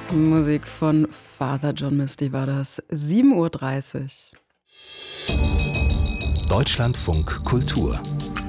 Musik von Father John Misty war das. 7:30 Uhr. Deutschlandfunk Kultur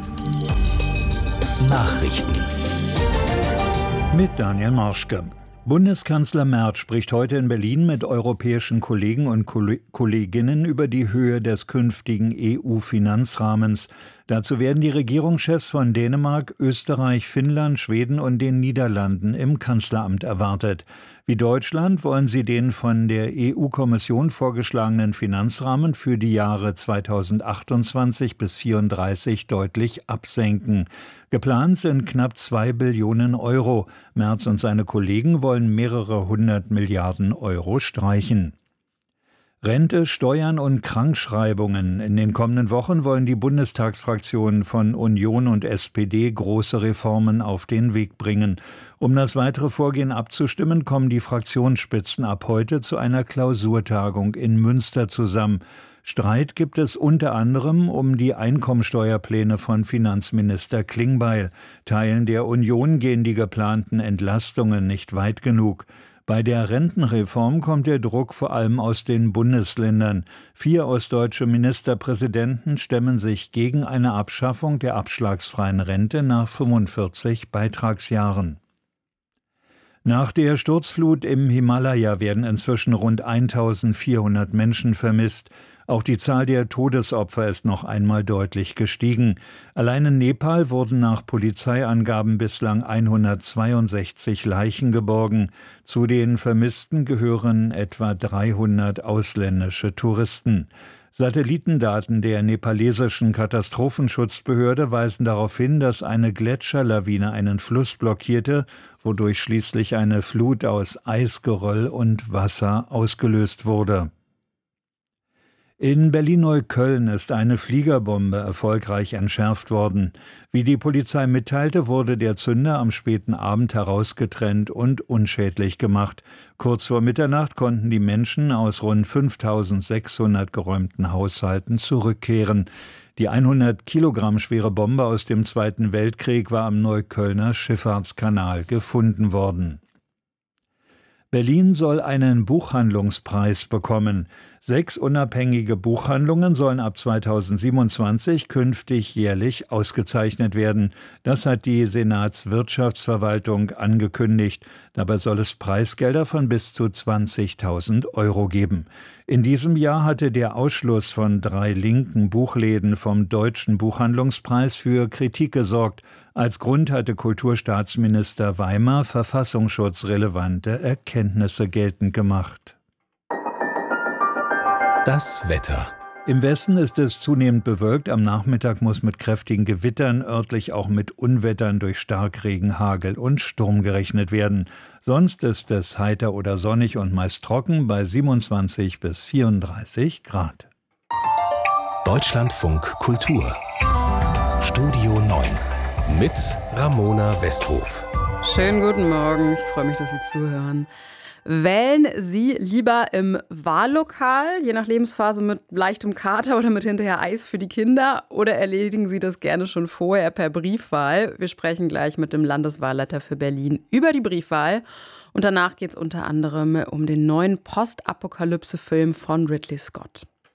Nachrichten mit Daniel Marschke. Bundeskanzler Merz spricht heute in Berlin mit europäischen Kollegen und Kolleginnen über die Höhe des künftigen EU-Finanzrahmens. Dazu werden die Regierungschefs von Dänemark, Österreich, Finnland, Schweden und den Niederlanden im Kanzleramt erwartet. Wie Deutschland wollen sie den von der EU-Kommission vorgeschlagenen Finanzrahmen für die Jahre 2028 bis 2034 deutlich absenken. Geplant sind knapp 2 Billionen Euro. Merz und seine Kollegen wollen mehrere 100 Milliarden Euro streichen. Rente, Steuern und Krankschreibungen. In den kommenden Wochen wollen die Bundestagsfraktionen von Union und SPD große Reformen auf den Weg bringen. Um das weitere Vorgehen abzustimmen, kommen die Fraktionsspitzen ab heute zu einer Klausurtagung in Münster zusammen. Streit gibt es unter anderem um die Einkommensteuerpläne von Finanzminister Klingbeil. Teilen der Union gehen die geplanten Entlastungen nicht weit genug. Bei der Rentenreform kommt der Druck vor allem aus den Bundesländern. 4 ostdeutsche Ministerpräsidenten stemmen sich gegen eine Abschaffung der abschlagsfreien Rente nach 45 Beitragsjahren. Nach der Sturzflut im Himalaya werden inzwischen rund 1400 Menschen vermisst. Auch die Zahl der Todesopfer ist noch einmal deutlich gestiegen. Allein in Nepal wurden nach Polizeiangaben bislang 162 Leichen geborgen. Zu den Vermissten gehören etwa 300 ausländische Touristen. Satellitendaten der nepalesischen Katastrophenschutzbehörde weisen darauf hin, dass eine Gletscherlawine einen Fluss blockierte, wodurch schließlich eine Flut aus Eisgeröll und Wasser ausgelöst wurde. In Berlin-Neukölln ist eine Fliegerbombe erfolgreich entschärft worden. Wie die Polizei mitteilte, wurde der Zünder am späten Abend herausgetrennt und unschädlich gemacht. Kurz vor Mitternacht konnten die Menschen aus rund 5.600 geräumten Haushalten zurückkehren. Die 100 Kilogramm schwere Bombe aus dem Zweiten Weltkrieg war am Neuköllner Schifffahrtskanal gefunden worden. Berlin soll einen Buchhandlungspreis bekommen. 6 unabhängige Buchhandlungen sollen ab 2027 künftig jährlich ausgezeichnet werden. Das hat die Senatswirtschaftsverwaltung angekündigt. Dabei soll es Preisgelder von bis zu 20.000 Euro geben. In diesem Jahr hatte der Ausschluss von 3 linken Buchläden vom Deutschen Buchhandlungspreis für Kritik gesorgt. Als Grund hatte Kulturstaatsminister Weimar verfassungsschutzrelevante Erkenntnisse geltend gemacht. Das Wetter. Im Westen ist es zunehmend bewölkt. Am Nachmittag muss mit kräftigen Gewittern, örtlich auch mit Unwettern durch Starkregen, Hagel und Sturm gerechnet werden. Sonst ist es heiter oder sonnig und meist trocken bei 27 bis 34 Grad. Deutschlandfunk Kultur Studio 9 mit Ramona Westhof. Schönen guten Morgen, ich freue mich, dass Sie zuhören. Wählen Sie lieber im Wahllokal, je nach Lebensphase mit leichtem Kater oder mit hinterher Eis für die Kinder, oder erledigen Sie das gerne schon vorher per Briefwahl? Wir sprechen gleich mit dem Landeswahlleiter für Berlin über die Briefwahl. Und danach geht es unter anderem um den neuen Postapokalypse-Film von Ridley Scott.